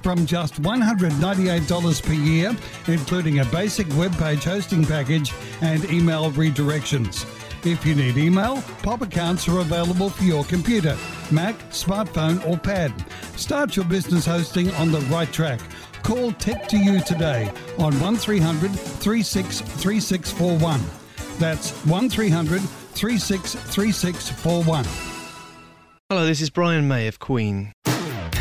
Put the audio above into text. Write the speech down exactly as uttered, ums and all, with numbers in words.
from just one hundred ninety-eight dollars per year, including a basic web page hosting package and email redirections. If you need email, Pop accounts are available for your computer, Mac, smartphone or pad. Start your business hosting on the right track. Call Tech to You today on one three hundred, three six three six four one. That's one three hundred, three six three six four one. Hello, this is Brian May of Queen.